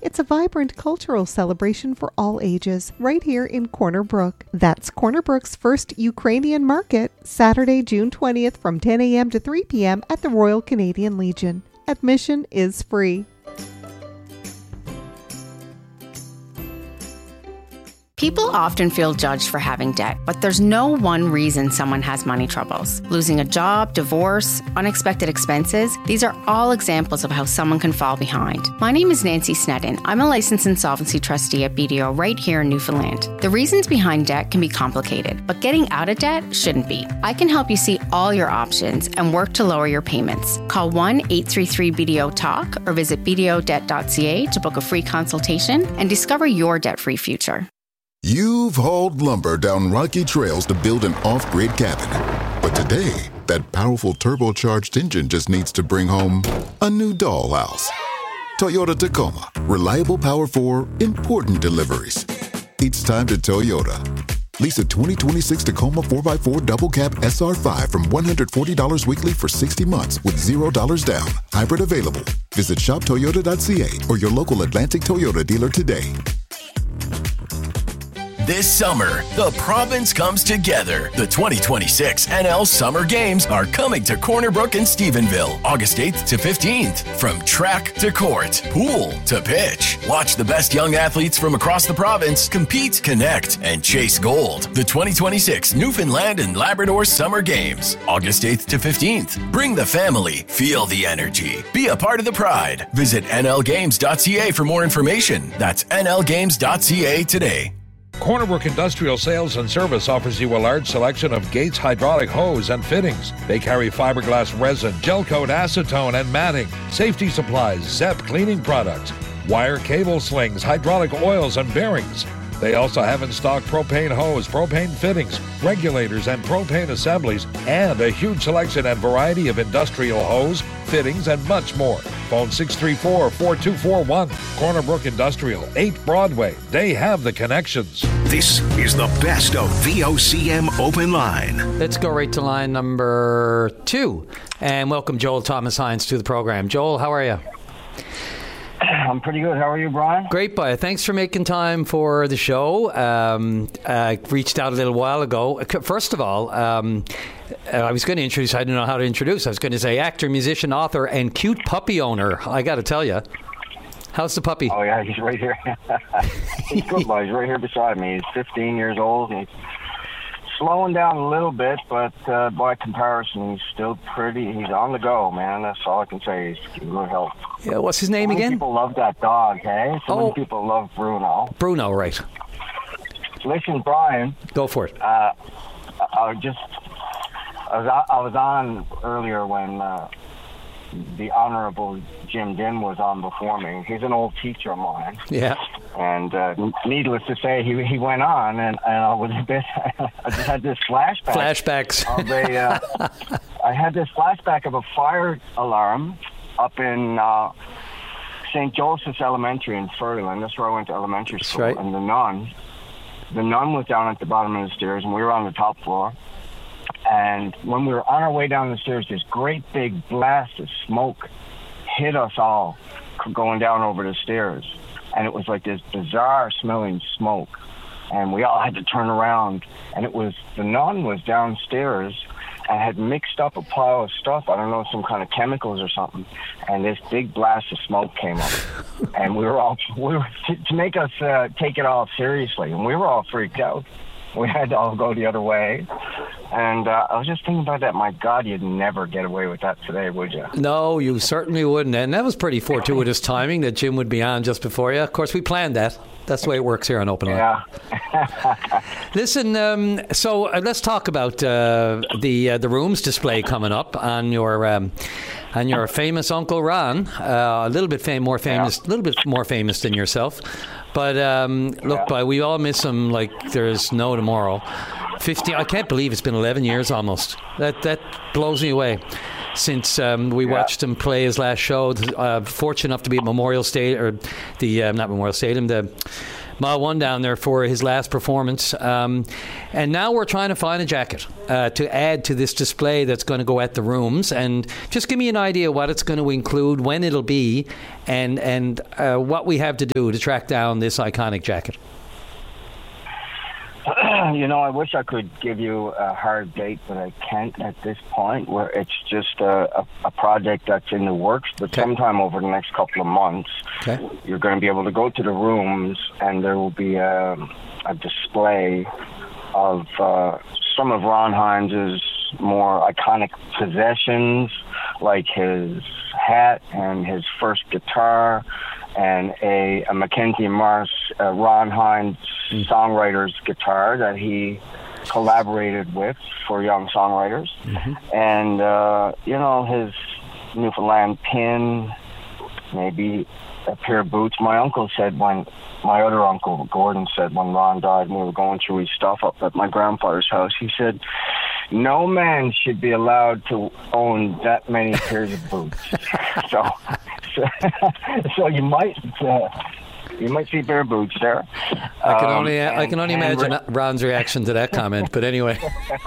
It's a vibrant cultural celebration for all ages, right here in Corner Brook. That's Corner Brook's first Ukrainian market, Saturday, June 20th from 10 a.m. to 3 p.m. at the Royal Canadian Legion. Admission is free. People often feel judged for having debt, but there's no one reason someone has money troubles. Losing a job, divorce, unexpected expenses, these are all examples of how someone can fall behind. My name is Nancy Snedden. I'm a licensed insolvency trustee at BDO right here in Newfoundland. The reasons behind debt can be complicated, but getting out of debt shouldn't be. I can help you see all your options and work to lower your payments. Call 1-833-BDO-TALK or visit bdodebt.ca to book a free consultation and discover your debt-free future. You've hauled lumber down rocky trails to build an off-grid cabin. But today, that powerful turbocharged engine just needs to bring home a new dollhouse. Toyota Tacoma. Reliable power for important deliveries. It's time to Toyota. Lease a 2026 Tacoma 4x4 double cab SR5 from $140 weekly for 60 months with $0 down. Hybrid available. Visit shoptoyota.ca or your local Atlantic Toyota dealer today. This summer, the province comes together. The 2026 NL Summer Games are coming to Corner Brook in Stephenville, August 8th to 15th. From track to court, pool to pitch. Watch the best young athletes from across the province compete, connect, and chase gold. The 2026 Newfoundland and Labrador Summer Games, August 8th to 15th. Bring the family, feel the energy. Be a part of the pride. Visit nlgames.ca for more information. That's nlgames.ca today. Corner Brook Industrial Sales and Service offers you a large selection of Gates hydraulic hose and fittings. They carry fiberglass resin, gel coat acetone and matting, safety supplies, ZEP cleaning products, wire cable slings, hydraulic oils and bearings. They also have in stock propane hose, propane fittings, regulators and propane assemblies, and a huge selection and variety of industrial hose, fittings, and much more. Phone 634-4241. Corner Brook Industrial, 8 Broadway. They have the connections. This is the best of VOCM Open Line. Let's go right to line number 2 and welcome Joel Thomas Hines to the program. Joel, how are you? I'm pretty good. How are you, Brian? Great, bye. Thanks for making time for the show. I reached out a little while ago. First of all, I was going to introduce, I didn't know how to introduce. I was going to say actor, musician, author, and cute puppy owner. I got to tell you. How's the puppy? Oh, yeah, he's right here. He's good, boy. He's right here beside me. He's 15 years old. He's slowing down a little bit, but by comparison, he's still pretty. He's on the go, man. That's all I can say. He's in good health. Yeah, what's his name again? People love that dog, hey? So many people love Bruno. Bruno, right. Listen, Brian. Go for it. I was on earlier when the Honorable Jim Din was on before me. He's an old teacher of mine. Yeah. And needless to say, he went on, and I was a bit. I just had this flashback. Flashbacks. I had this flashback of a fire alarm up in St. Joseph's Elementary in Ferryland. That's where I went to elementary school. That's right. And the nun was down at the bottom of the stairs, and we were on the top floor. And when we were on our way down the stairs, this great big blast of smoke hit us all going down over the stairs. And it was like this bizarre smelling smoke. And we all had to turn around. And the nun was downstairs and had mixed up a pile of stuff. I don't know, some kind of chemicals or something. And this big blast of smoke came up. And we were to make us take it all seriously. And we were all freaked out. We had to all go the other way. And I was just thinking about that. My God, you'd never get away with that today, would you? No, you certainly wouldn't. And that was pretty fortuitous timing that Jim would be on just before you. Of course, we planned that. That's the way it works here on Open Line. Yeah. Listen, so let's talk about the rooms display coming up on your famous Uncle Ron. A little bit more famous than yourself. But look, we all miss him like there's no tomorrow. 15. I can't believe it's been 11 years almost. That blows me away. Since we watched him play his last show, fortunate enough to be at Memorial Stadium, or not Memorial Stadium, the Mile 1 down there for his last performance. And now we're trying to find a jacket to add to this display that's going to go at the rooms. And just give me an idea what it's going to include, when it'll be, and what we have to do to track down this iconic jacket. I wish I could give you a hard date, but I can't at this point, where it's just a project that's in the works. But sometime over the next couple of months, you're going to be able to go to the rooms, and there will be a display of some of Ron Hines' more iconic possessions, like his hat and his first guitar, and a Mackenzie Mars Ron Hines songwriter's guitar that he collaborated with for young songwriters. And, his Newfoundland pin, maybe a pair of boots. My uncle said my other uncle, Gordon, said when Ron died and we were going through his stuff up at my grandfather's house, he said, no man should be allowed to own that many pairs of boots. So you might see a pair of boots there. I can only imagine Ron's reaction to that comment. But anyway,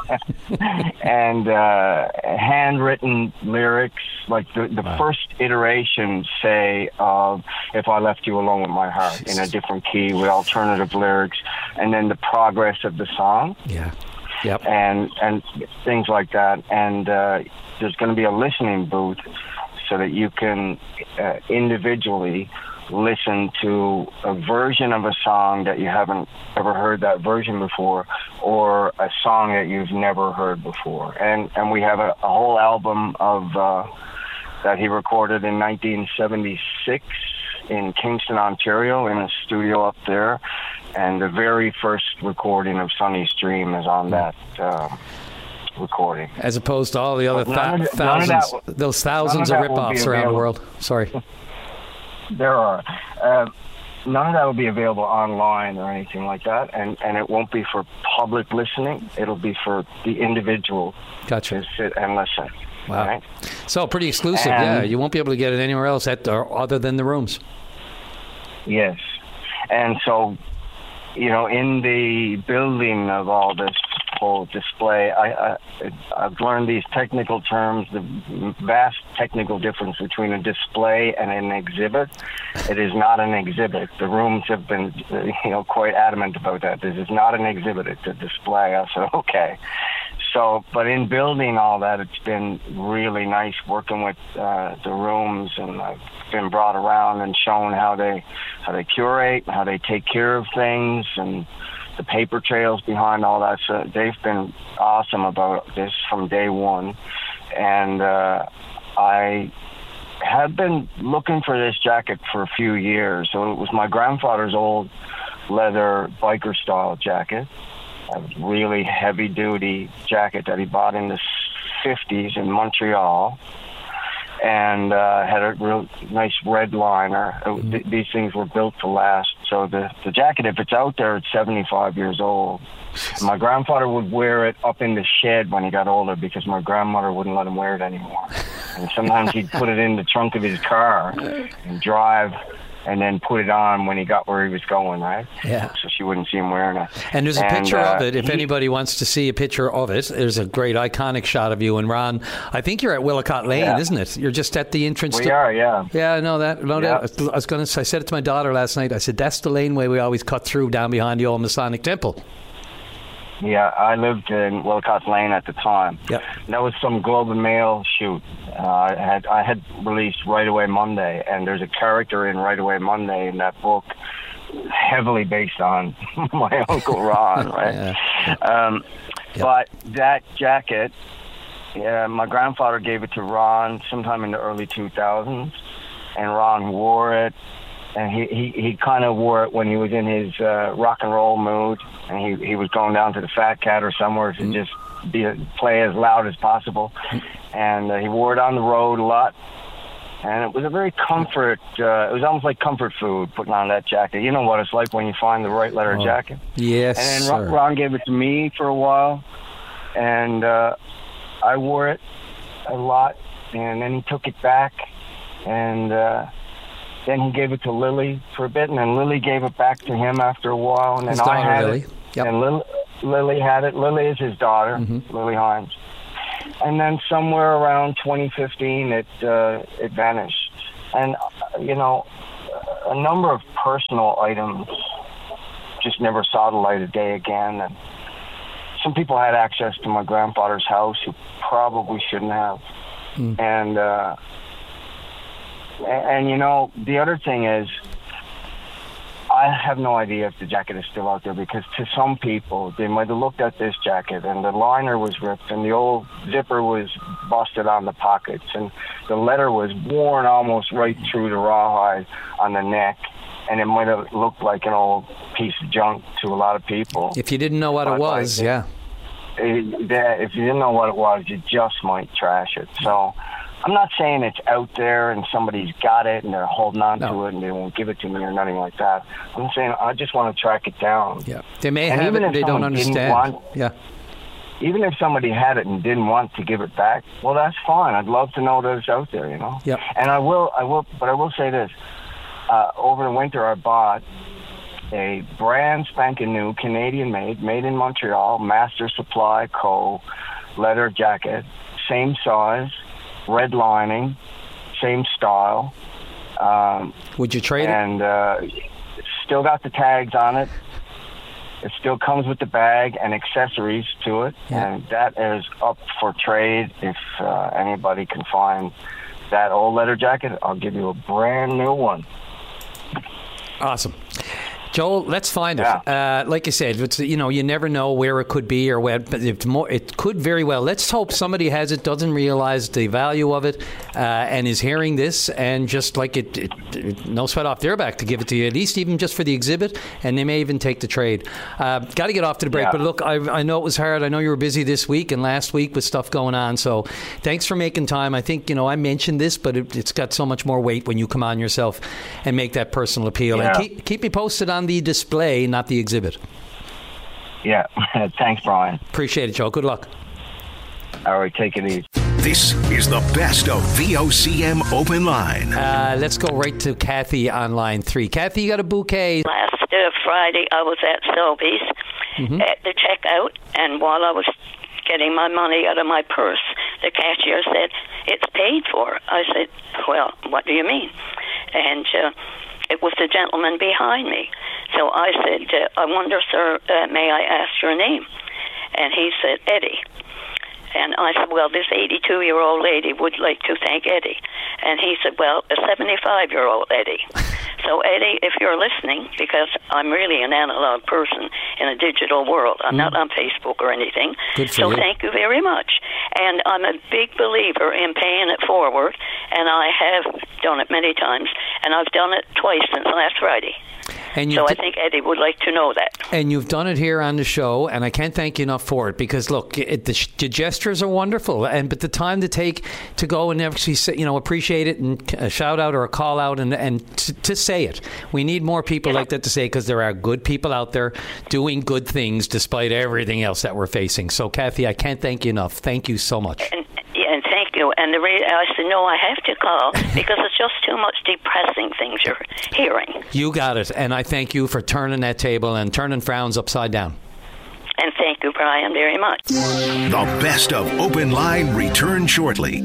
and handwritten lyrics, like the first iteration, say, of "If I Left You Alone with My Heart" in a different key with alternative lyrics, and then the progress of the song. Yeah. Yep. And things like that. And there's going to be a listening booth so that you can individually listen to a version of a song that you haven't ever heard that version before, or a song that you've never heard before. And we have a whole album of that he recorded in 1976 in Kingston, Ontario, in a studio up there. And the very first recording of Sonny's Dream is on that recording. As opposed to all the other thousands of rip-offs around the world. Sorry. There are. None of that will be available online or anything like that, and it won't be for public listening. It'll be for the individual to sit and listen. Wow. Right? So pretty exclusive, yeah. You won't be able to get it anywhere else other than the rooms. Yes. And so, in the building of all this whole display, I've learned these technical terms, the vast technical difference between a display and an exhibit. It is not an exhibit. The rooms have been, quite adamant about that. This is not an exhibit, it's a display. I said, okay. So, but in building all that, it's been really nice working with the rooms, and I've been brought around and shown how they curate, how they take care of things, and the paper trails behind all that. So they've been awesome about this from day one. And I have been looking for this jacket for a few years. So it was my grandfather's old leather biker style jacket, a really heavy duty jacket that he bought in the 50s in Montreal. And had a real nice red liner. These things were built to last. So the jacket, if it's out there, it's 75 years old. My grandfather would wear it up in the shed when he got older because my grandmother wouldn't let him wear it anymore. And sometimes he'd put it in the trunk of his car and drive, and then put it on when he got where he was going, right? Yeah. So she wouldn't see him wearing it. And there's a picture of it. If anybody wants to see a picture of it, there's a great iconic shot of you and Ron. I think you're at Willicott Lane, isn't it? You're just at the entrance. We are, yeah. Yeah, I know that. I said it to my daughter last night. I said, that's the laneway we always cut through down behind the old Masonic Temple. Yeah, I lived in Willicott Lane at the time. Yep. That was some Globe and Mail shoot. I had released Right Away Monday, and there's a character in Right Away Monday in that book heavily based on my Uncle Ron, right? Yep. But that jacket, my grandfather gave it to Ron sometime in the early 2000s, and Ron wore it. And he kind of wore it when he was in his rock and roll mood, and he was going down to the Fat Cat or somewhere to just play as loud as possible. And he wore it on the road a lot. And it was a very comfort, it was almost like comfort food putting on that jacket. You know what it's like when you find the right leather jacket. Yes, and then Ron gave it to me for a while, and I wore it a lot, and then he took it back, and Then he gave it to Lily for a bit, and then Lily gave it back to him after a while, and then His daughter, I had Lily. it. Yep. And Lily had it. Lily is his daughter, Lily Hines. And then somewhere around 2015, it vanished. And, you know, a number of personal items just never saw the light of day again. And some people had access to my grandfather's house who probably shouldn't have. And you know, the other thing is, I have no idea if the jacket is still out there, because to some people, they might have looked at this jacket and the liner was ripped and the old zipper was busted on the pockets and the letter was worn almost right through the rawhide on the neck, and it might have looked like an old piece of junk to a lot of people. If you didn't know what it was, yeah. If you didn't know what it was, you just might trash it. So I'm not saying it's out there and somebody's got it and they're holding on to it and they won't give it to me or nothing like that. I'm saying I just want to track it down. Yeah, they may have it and they don't understand. Even if somebody had it and didn't want to give it back, well, that's fine. I'd love to know that it's out there, you know. Yeah. And I will, but I will say this: over the winter, I bought a brand spanking new Canadian made in Montreal, Master Supply Co. leather jacket, same size, red lining, same style. Would you trade it? And still got the tags on it. It still comes with the bag and accessories to it, and that is up for trade. If anybody can find that old leather jacket, I'll give you a brand new one. Awesome. Joel, let's find it. Like I said, it's, you know, you never know where it could be or where, but it could very well. Let's hope somebody has it, doesn't realize the value of it, and is hearing this, and just like it no sweat off their back to give it to you, at least even just for the exhibit, and they may even take the trade. Got to get off to the break, but look, I know it was hard. I know you were busy this week and last week with stuff going on, so thanks for making time. I think, you know, I mentioned this, but it's got so much more weight when you come on yourself and make that personal appeal. And keep me posted on the display, not the exhibit. Yeah. Thanks, Brian. Appreciate it, Joe. Good luck. All right, take it easy. This is the best of VOCM Open Line. Let's go right to Kathy on line 3. Kathy, you got a bouquet. Last Friday, I was at Selby's at the checkout, and while I was getting my money out of my purse, the cashier said, "It's paid for." I said, "Well, what do you mean?" And it was the gentleman behind me. So I said, "I wonder, sir, may I ask your name?" And he said, "Eddie." And I said, "Well, this 82-year-old lady would like to thank Eddie." And he said, "Well, a 75-year-old Eddie." So, Eddie, if you're listening, because I'm really an analog person in a digital world. I'm not on Facebook or anything. Good for so you. Thank you very much. And I'm a big believer in paying it forward, and I have done it many times, and I've done it twice since last Friday. And so I think Eddie would like to know that. And you've done it here on the show, and I can't thank you enough for it, because look, the gestures are wonderful, but the time to take to go and actually say, you know, appreciate it, and a shout out or a call out, and to say it. We need more people like that to say, because there are good people out there doing good things despite everything else that we're facing. So, Kathy, I can't thank you enough. Thank you so much. And thank you. And I said, no, I have to call because it's just too much depressing things you're hearing. You got it. And I thank you for turning that table and turning frowns upside down. And thank you, Brian, very much. The best of Open Line returns shortly.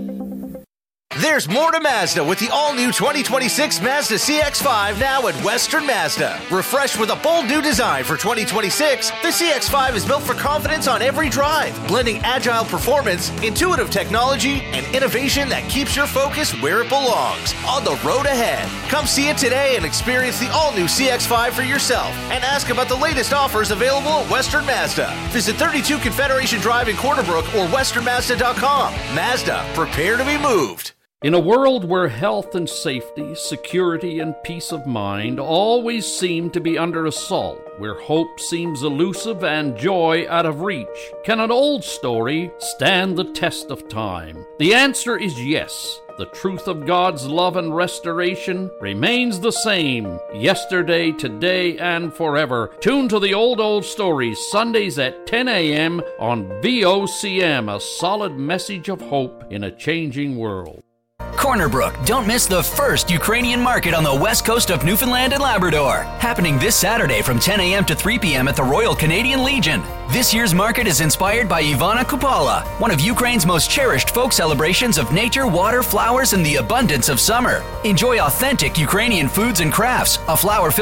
There's more to Mazda with the all-new 2026 Mazda CX-5 now at Western Mazda. Refreshed with a bold new design for 2026, the CX-5 is built for confidence on every drive, blending agile performance, intuitive technology, and innovation that keeps your focus where it belongs, on the road ahead. Come see it today and experience the all-new CX-5 for yourself, and ask about the latest offers available at Western Mazda. Visit 32 Confederation Drive in Corner Brook or westernmazda.com. Mazda, prepare to be moved. In a world where health and safety, security and peace of mind always seem to be under assault, where hope seems elusive and joy out of reach, can an old story stand the test of time? The answer is yes. The truth of God's love and restoration remains the same, yesterday, today, and forever. Tune to the Old Stories, Sundays at 10 a.m. on VOCM, a solid message of hope in a changing world. Corner Brook, don't miss the first Ukrainian market on the west coast of Newfoundland and Labrador. Happening this Saturday from 10 a.m. to 3 p.m. at the Royal Canadian Legion. This year's market is inspired by Ivana Kupala, one of Ukraine's most cherished folk celebrations of nature, water, flowers, and the abundance of summer. Enjoy authentic Ukrainian foods and crafts, a flower-filled